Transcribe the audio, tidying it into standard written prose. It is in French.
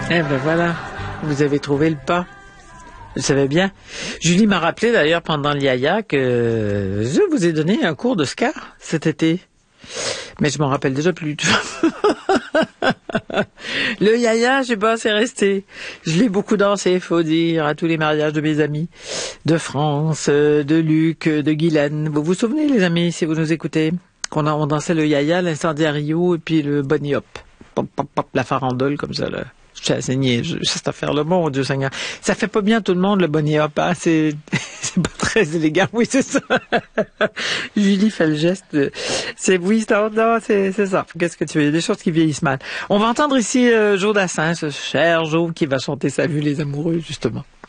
Eh ben voilà, vous avez trouvé le pas. Vous savez bien. Julie m'a rappelé d'ailleurs pendant le Yaya que je vous ai donné un cours de ska cet été. Mais je m'en rappelle déjà plus. Le Yaya, je sais pas, c'est resté. Je l'ai beaucoup dansé, faut dire, à tous les mariages de mes amis. De France, de Luc, de Guylaine. Vous vous souvenez, les amis, si vous nous écoutez, on dansait le Yaya, l'incendiario et puis le bunny hop. Pop, pop, pop, la farandole comme ça, là. Je suis assez niaiseux, cette affaire-là, mon Dieu Seigneur. Ça fait pas bien tout le monde, le bunny hop, hein? C'est pas très élégant. Oui, c'est ça. Julie fait le geste. Oui, non, c'est ça. Qu'est-ce que tu veux? Il y a des choses qui vieillissent mal. On va entendre ici Joe Dassin, ce cher Joe qui va chanter Salut les amoureux, justement.